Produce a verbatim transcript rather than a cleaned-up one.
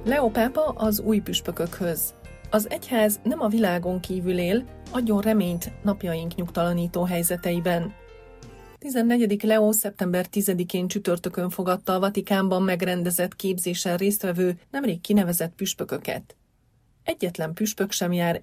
Leó pápa az új püspökökhöz. Az egyház nem a világon kívül él, adjon reményt napjaink nyugtalanító helyzeteiben. tizennegyedik Leó szeptember tizedikén csütörtökön fogadta a Vatikánban megrendezett képzésen résztvevő, nemrég kinevezett püspököket. Egyetlen püspök sem jár